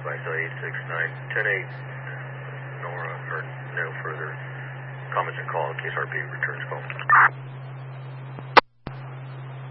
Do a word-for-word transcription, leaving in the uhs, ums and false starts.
by so eight six nine ten eight. Nora, or no further comments and call in case R P returns call.